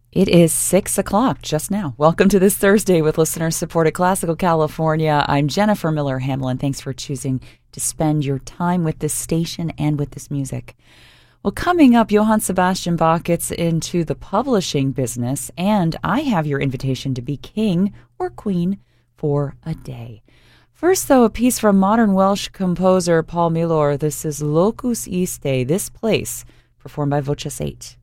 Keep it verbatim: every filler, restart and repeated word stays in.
It is six o'clock just now. Welcome to this Thursday with listener-supported Classical California. I'm Jennifer Miller Hamlin. Thanks for choosing to spend your time with this station and with this music. Well, coming up, Johann Sebastian Bach gets into the publishing business, and I have your invitation to be king or queen for a day. First, though, a piece from modern Welsh composer Paul Milor. This is Locus Iste, This Place, performed by Voces eight.